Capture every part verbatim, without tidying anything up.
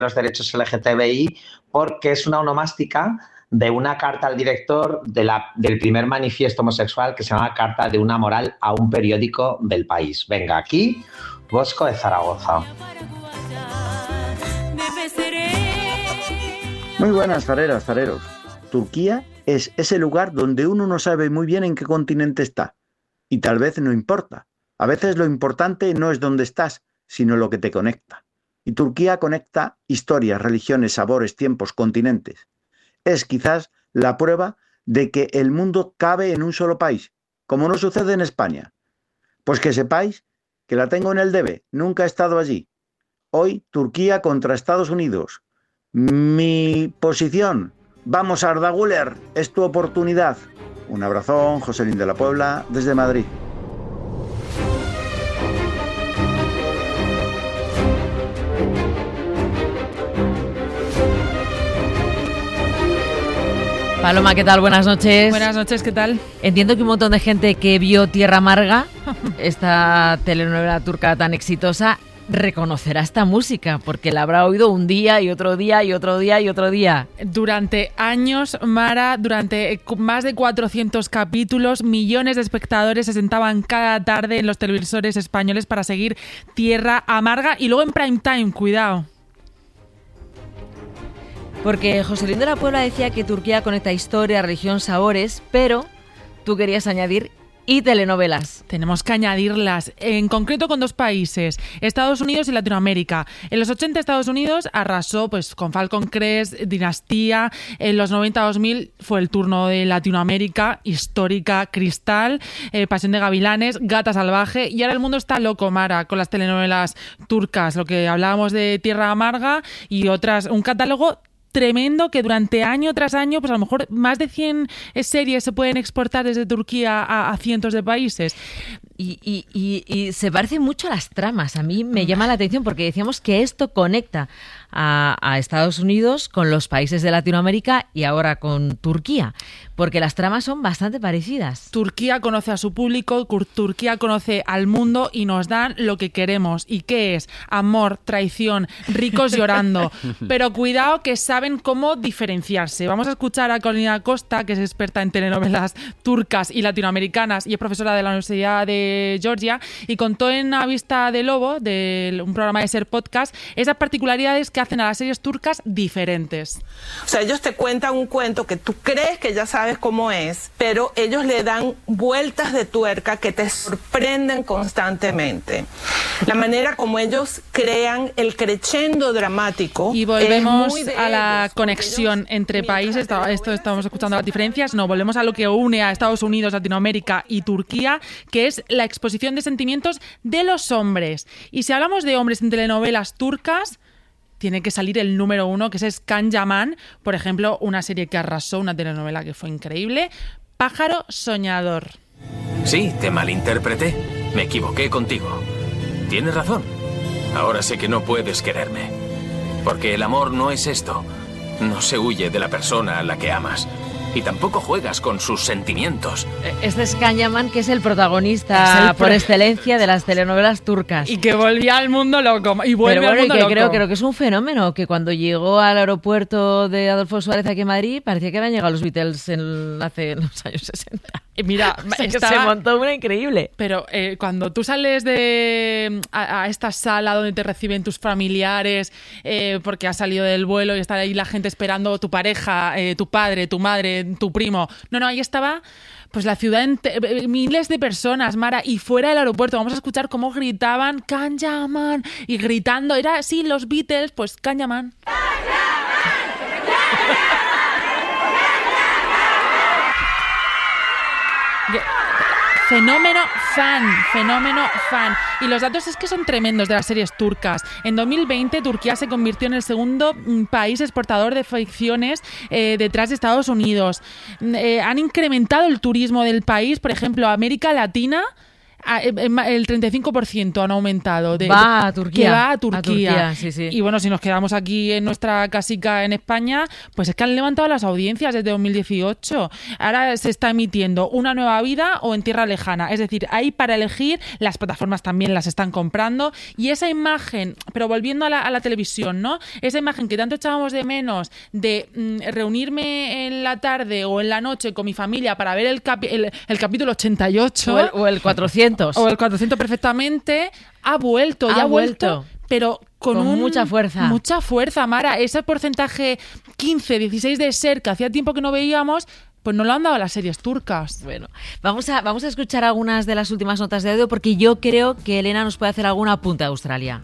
los derechos L G T B I porque es una onomástica de una carta al director de la, del primer manifiesto homosexual que se llama Carta de una moral a un periódico del país. Venga, aquí, Bosco de Zaragoza. Muy buenas, fareras, fareros. Turquía es ese lugar donde uno no sabe muy bien en qué continente está. Y tal vez no importa. A veces lo importante no es dónde estás, sino lo que te conecta. Y Turquía conecta historias, religiones, sabores, tiempos, continentes. Es quizás la prueba de que el mundo cabe en un solo país, como no sucede en España. Pues que sepáis que la tengo en el debe, nunca he estado allí. Hoy, Turquía contra Estados Unidos. Mi posición, vamos Arda Güler, es tu oportunidad. Un abrazón, Joselín de la Puebla, desde Madrid. Paloma, ¿qué tal? Buenas noches. Buenas noches, ¿qué tal? Entiendo que un montón de gente que vio Tierra Amarga, esta telenovela turca tan exitosa, reconocerá esta música, porque la habrá oído un día y otro día y otro día y otro día. Durante años, Mara, durante más de cuatrocientos capítulos, millones de espectadores se sentaban cada tarde en los televisores españoles para seguir Tierra Amarga y luego en prime time, cuidado. Porque Joselín de la Puebla decía que Turquía conecta historia, religión, sabores, pero tú querías añadir y telenovelas. Tenemos que añadirlas, en concreto con dos países, Estados Unidos y Latinoamérica. En los ochenta Estados Unidos arrasó pues con Falcon Crest, Dinastía. En los noventa dos mil fue el turno de Latinoamérica, Histórica, Cristal, eh, Pasión de Gavilanes, Gata Salvaje. Y ahora el mundo está loco, Mara, con las telenovelas turcas, lo que hablábamos de Tierra Amarga y otras, un catálogo tremendo que durante año tras año, pues a lo mejor más de cien series se pueden exportar desde Turquía a, a cientos de países. Y, y, y, y se parecen mucho a las tramas. A mí me llama la atención porque decíamos que esto conecta a, a Estados Unidos con los países de Latinoamérica y ahora con Turquía, porque las tramas son bastante parecidas. Turquía conoce a su público, Turquía conoce al mundo y nos dan lo que queremos. ¿Y qué es? Amor, traición, ricos llorando. Pero cuidado que saben cómo diferenciarse. Vamos a escuchar a Carolina Costa, que es experta en telenovelas turcas y latinoamericanas y es profesora de la Universidad de Georgia, y contó en Una Vista de Lobo, de un programa de Ser Podcast, esas particularidades que hacen a las series turcas diferentes. O sea, ellos te cuentan un cuento que tú crees que ya sabes cómo es, pero ellos le dan vueltas de tuerca que te sorprenden constantemente. La manera como ellos crean el crescendo dramático. Y volvemos a la ellos, conexión ellos, entre países. Esto estamos escuchando las diferencias. No, volvemos a lo que une a Estados Unidos, Latinoamérica y Turquía, que es la exposición de sentimientos de los hombres. Y si hablamos de hombres en telenovelas turcas, tiene que salir el número uno, que es Can Yaman, por ejemplo, una serie que arrasó, una telenovela que fue increíble, Pájaro Soñador. Sí, te malinterpreté. Me equivoqué contigo. Tienes razón. Ahora sé que no puedes quererme. Porque el amor no es esto. No se huye de la persona a la que amas. Y tampoco juegas con sus sentimientos. Este es Can Yaman, que es el protagonista es el pro... por excelencia de las telenovelas turcas. Y que volvía al mundo loco. Y vuelve Pero bueno, al mundo y que loco. Creo, creo que es un fenómeno, que cuando llegó al aeropuerto de Adolfo Suárez aquí en Madrid, parecía que habían llegado los Beatles en, hace los años sesenta. Mira, o sea, estaba... se montó una increíble. Pero eh, cuando tú sales de a, a esta sala donde te reciben tus familiares, eh, porque has salido del vuelo y está ahí la gente esperando, tu pareja, eh, tu padre, tu madre, tu primo. No, no, ahí estaba pues la ciudad, ente- miles de personas, Mara, y fuera del aeropuerto vamos a escuchar cómo gritaban Can Yaman, y gritando, era así los Beatles, pues Can Yaman. ¡Can Yaman! ¡Can Yaman! Fenómeno fan, fenómeno fan. Y los datos es que son tremendos de las series turcas. En dos mil veinte, Turquía se convirtió en el segundo país exportador de ficciones eh, detrás de Estados Unidos. Eh, han incrementado el turismo del país. Por ejemplo, América Latina el treinta y cinco por ciento han aumentado. De, va a Turquía. Que va a Turquía. A Turquía, sí, sí. Y bueno, si nos quedamos aquí en nuestra casica en España, pues es que han levantado las audiencias desde dos mil dieciocho. Ahora se está emitiendo Una nueva vida o En tierra lejana. Es decir, hay para elegir, las plataformas también las están comprando. Y esa imagen, pero volviendo a la, a la televisión, ¿no? Esa imagen que tanto echábamos de menos de mm, reunirme en la tarde o en la noche con mi familia para ver el, capi- el, el capítulo ochenta y ocho. O el, o el cuatrocientos. O el cuatrocientos perfectamente, ha vuelto, ha ya ha vuelto. vuelto, pero con, con un, mucha fuerza. Mucha fuerza, Mara. Ese porcentaje quince, dieciséis de SER que hacía tiempo que no veíamos, pues no lo han dado las series turcas. Bueno, vamos a, vamos a escuchar algunas de las últimas notas de audio porque yo creo que Elena nos puede hacer algún apunte a Australia.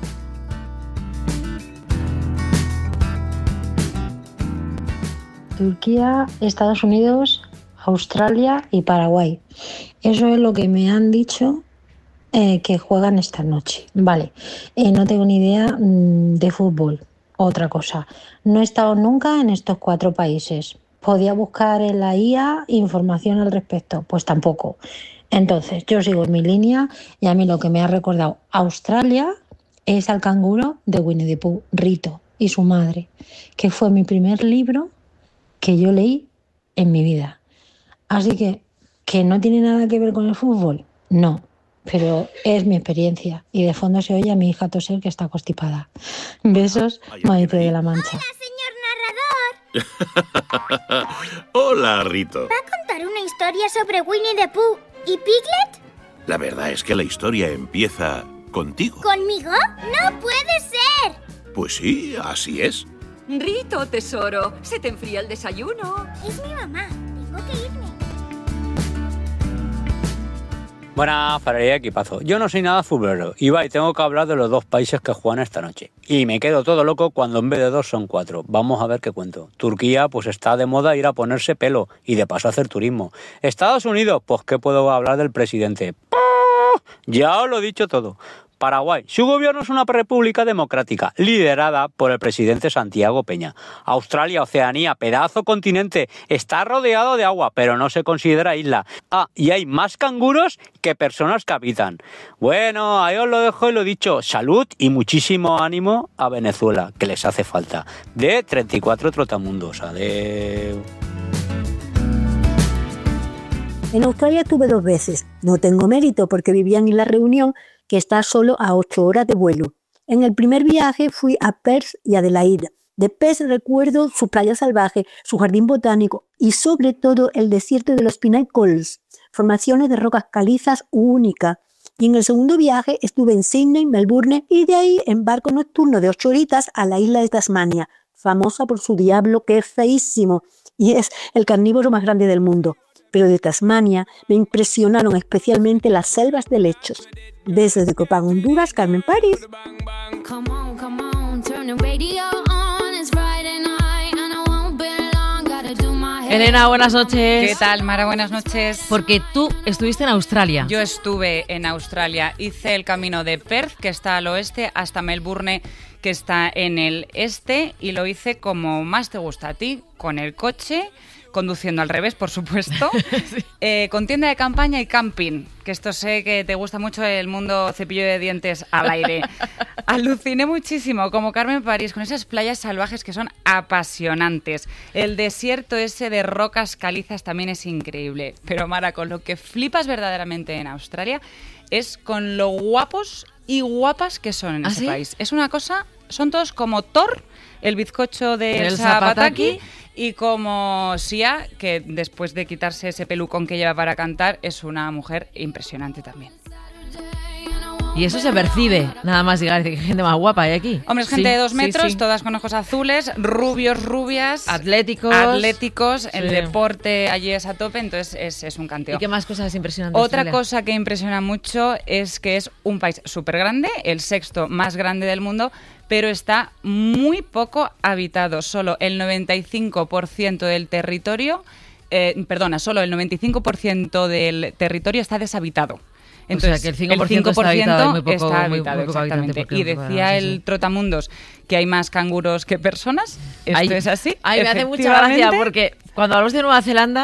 Turquía, Estados Unidos, Australia y Paraguay. Eso es lo que me han dicho eh, que juegan esta noche. Vale, eh, no tengo ni idea mmm, de fútbol. Otra cosa, no he estado nunca en estos cuatro países. ¿Podía buscar en la I A información al respecto? Pues tampoco. Entonces, yo sigo en mi línea y a mí lo que me ha recordado Australia es al canguro de Winnie the Pooh, Rito, y su madre, que fue mi primer libro que yo leí en mi vida. Así que, ¿que no tiene nada que ver con el fútbol? No, pero es mi experiencia. Y de fondo se oye a mi hija toser que está constipada. Besos, Maite de la Mancha. ¡Hola, señor narrador! Hola, Rito. ¿Va a contar una historia sobre Winnie the Pooh y Piglet? La verdad es que la historia empieza contigo. ¿Conmigo? ¡No puede ser! Pues sí, así es. Rito, tesoro, se te enfría el desayuno. Es mi mamá, tengo que irme. Buenas, farolilla, equipazo. Yo no soy nada futbolero y va, y tengo que hablar de los dos países que juegan esta noche. Y me quedo todo loco cuando en vez de dos son cuatro. Vamos a ver qué cuento. Turquía, pues está de moda ir a ponerse pelo y de paso hacer turismo. Estados Unidos, pues qué puedo hablar del presidente. Ya os lo he dicho todo. Paraguay, su gobierno es una república democrática, liderada por el presidente Santiago Peña. Australia, Oceanía, pedazo continente, está rodeado de agua, pero no se considera isla. Ah, y hay más canguros que personas que habitan. Bueno, ahí os lo dejo y lo dicho. Salud y muchísimo ánimo a Venezuela, que les hace falta. De treinta y cuatro trotamundos. Adeu. En Australia estuve dos veces. No tengo mérito porque vivía en La Reunión, que está solo a ocho horas de vuelo. En el primer viaje fui a Perth y Adelaida. De Perth recuerdo su playa salvaje, su jardín botánico y sobre todo el desierto de los Pinnacles, formaciones de rocas calizas únicas. Y en el segundo viaje estuve en Sydney, Melbourne y de ahí en barco nocturno de ocho horitas a la isla de Tasmania, famosa por su diablo que es feísimo y es el carnívoro más grande del mundo. Pero de Tasmania me impresionaron especialmente las selvas de helechos. Desde Copán, Honduras, Carmen París. Elena, buenas noches. ¿Qué tal, Mara? Buenas noches. Porque tú estuviste en Australia. Yo estuve en Australia. Hice el camino de Perth, que está al oeste, hasta Melbourne, que está en el este, y lo hice como más te gusta a ti, con el coche, conduciendo al revés, por supuesto, sí. eh, con tienda de campaña y camping, que esto sé que te gusta mucho el mundo cepillo de dientes al aire. Aluciné muchísimo, como Carmen París, con esas playas salvajes que son apasionantes. El desierto ese de rocas calizas también es increíble. Pero Mara, con lo que flipas verdaderamente en Australia es con lo guapos y guapas que son en ¿Ah, ese sí? país. Es una cosa, son todos como Thor, el bizcocho de el Zapataki, y como Sia, que después de quitarse ese pelucón que lleva para cantar, es una mujer impresionante también. Y eso se percibe, nada más llegar, que gente más guapa hay aquí. Hombre, es gente sí, de dos metros, sí, sí. todas con ojos azules, rubios, rubias, atléticos. Atléticos, sí. El deporte allí es a tope, entonces es, es un canteo. ¿Y qué más cosas impresionantes? Otra Australia? cosa que impresiona mucho es que es un país súper grande, el sexto más grande del mundo, pero está muy poco habitado. Solo el noventa y cinco por ciento del territorio, eh, perdona, solo el noventa y cinco por ciento del territorio está deshabitado. Entonces, o sea, que el cinco por ciento, el cinco por ciento está habitado, muy poco, está habitado, muy, muy poco exactamente. Y decía sí, el sí. Trotamundos que hay más canguros que personas. Esto Ay, es así. Ay, me hace mucha gracia porque cuando hablamos de Nueva Zelanda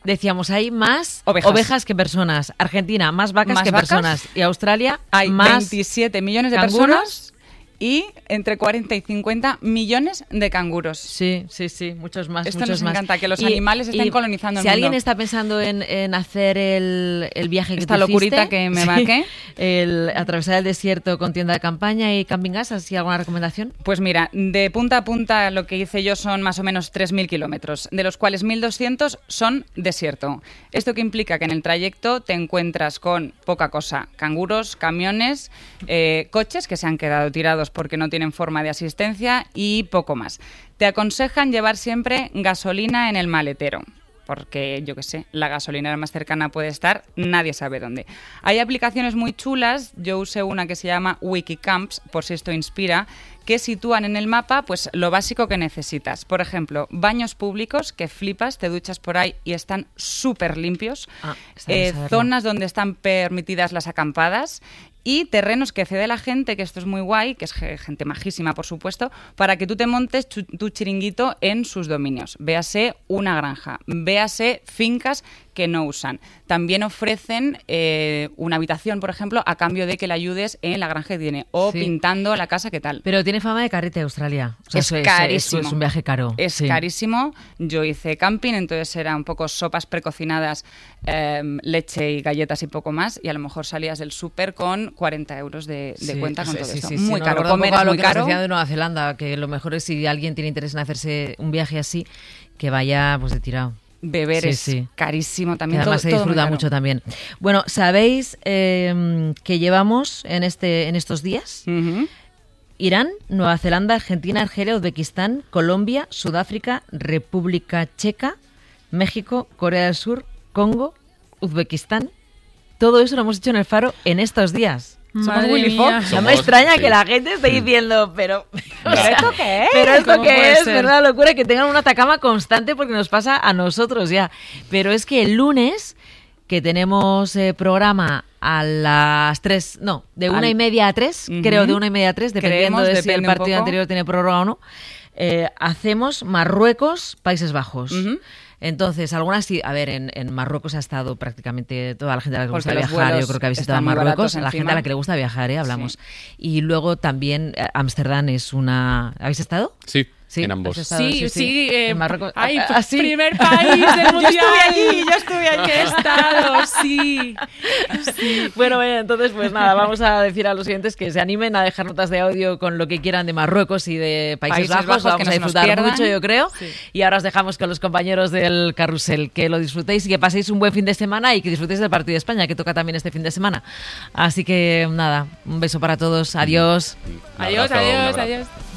decíamos, hay más ovejas, ovejas que personas. Argentina, más vacas ¿Más que vacas? personas. Y Australia, hay más veintisiete millones de canguros. personas y entre cuarenta y cincuenta millones de canguros. Sí, sí, sí, muchos más. Esto muchos nos más. encanta, que los Y- animales estén y colonizando el si mundo. alguien está pensando en, en hacer el, el viaje que Esta tú locurita hiciste, que me sí, va, ¿qué? el atravesar el desierto con tienda de campaña y camping gas, ¿así alguna recomendación? Pues mira, de punta a punta lo que hice yo son más o menos tres mil kilómetros, de los cuales mil doscientos son desierto. Esto que implica que en el trayecto te encuentras con poca cosa, canguros, camiones, eh, coches que se han quedado tirados porque no tienen forma de asistencia y poco más. Te aconsejan llevar siempre gasolina en el maletero, porque, yo qué sé, la gasolinera más cercana puede estar, nadie sabe dónde. Hay aplicaciones muy chulas, yo usé una que se llama Wikicamps, por si esto inspira, que sitúan en el mapa pues lo básico que necesitas. Por ejemplo, baños públicos, que flipas, te duchas por ahí y están súper limpios. Ah, está bien eh, saberlo. zonas donde están permitidas las acampadas y terrenos que cede la gente, que esto es muy guay, que es ge- gente majísima, por supuesto, para que tú te montes chu- tu chiringuito en sus dominios. Véase una granja, véase fincas que no usan. También ofrecen eh, una habitación, por ejemplo, a cambio de que le ayudes en la granja que tiene o Sí. pintando la casa que tal. Pero tiene fama de carrete Australia. O sea, Es eso eso carísimo. Es un viaje caro. Es sí. carísimo. Yo hice camping, entonces era un poco sopas precocinadas, eh, leche y galletas y poco más, y a lo mejor salías del súper con cuarenta euros de, de Sí, cuenta con sí, todo sí, esto. sí, sí. Muy No, caro. recuerdo un Comer poco a es lo muy que nos caro. decían de Nueva Zelanda, que lo mejor es si alguien tiene interés en hacerse un viaje así, que vaya pues de tirado. Beber Sí, es sí. carísimo Que también. además todo- se todo muy disfruta caro. mucho también. Bueno, ¿sabéis eh, que llevamos en este en estos días? Ujú. Irán, Nueva Zelanda, Argentina, Argelia, Uzbekistán, Colombia, Sudáfrica, República Checa, México, Corea del Sur, Congo, Uzbekistán. Todo eso lo hemos hecho en el Faro en estos días. Somos Madre Willy mía. Fox. No Somos- me extraña sí. que la gente esté diciendo, pero... ¿Pero esto qué es? Pero esto ¿Cómo que puede es, ser? ¿verdad? Locura que tengan una atacama constante porque nos pasa a nosotros ya. Pero es que el lunes, que tenemos eh, programa a las tres, no, de una Al- y media a tres, Ujú. creo de una y media a tres, dependiendo Creemos, de si el depende un partido poco. anterior tiene prórroga o no, eh, hacemos Marruecos, Países Bajos. Ujú. Entonces, algunas sí, a ver, en, en Marruecos ha estado prácticamente toda la gente a la que le Porque gusta los viajar, yo vuelos creo que ha visitado están muy Marruecos, baratos la gente encima. a la que le gusta viajar, ¿eh? hablamos. Y luego también eh, Ámsterdam es una... ¿Habéis estado? Sí, Sí, en ambos. has estado, Sí, sí, eh, en Marruecos. ay, Ah, ah, sí. primer país del Yo mundial. estuve allí, yo estuve allí. Que he estado, sí. Bueno, bueno, entonces pues nada, vamos a decir a los oyentes que se animen a dejar notas de audio con lo que quieran de Marruecos y de Países, Países Bajos, Bajos, que vamos no a se nos disfrutar pierdan. mucho, yo creo. Sí. Y ahora os dejamos con los compañeros del Carrusel, que lo disfrutéis y que paséis un buen fin de semana y que disfrutéis del partido de España, que toca también este fin de semana. Así que nada, un beso para todos, adiós. Adiós, abrazo, un adiós, abrazo. adiós.